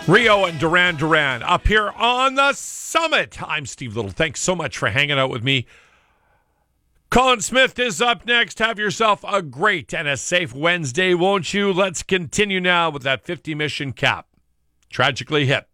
Rio and Duran Duran up here on the summit. I'm Steve Little. Thanks so much for hanging out with me. Colin Smith is up next. Have yourself a great and a safe Wednesday, won't you? Let's continue now with that 50 mission cap. Tragically Hip.